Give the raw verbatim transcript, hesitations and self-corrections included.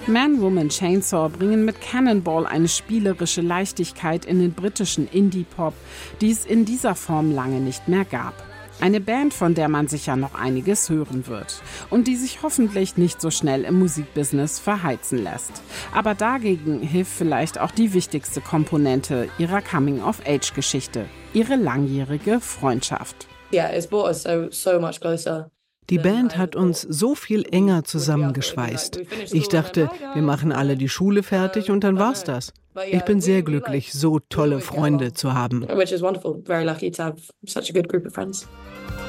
Man, Woman, Chainsaw bringen mit Cannonball eine spielerische Leichtigkeit in den britischen Indie-Pop, die es in dieser Form lange nicht mehr gab. Eine Band, von der man sicher noch einiges hören wird und die sich hoffentlich nicht so schnell im Musikbusiness verheizen lässt. Aber dagegen hilft vielleicht auch die wichtigste Komponente ihrer Coming-of-Age-Geschichte, ihre langjährige Freundschaft. Yeah, it's brought us so, so much closer. Die Band hat uns so viel enger zusammengeschweißt. Ich dachte, wir machen alle die Schule fertig und dann war's das. Ich bin sehr glücklich, so tolle Freunde zu haben. Which is wonderful. Very lucky to have such a good group of friends.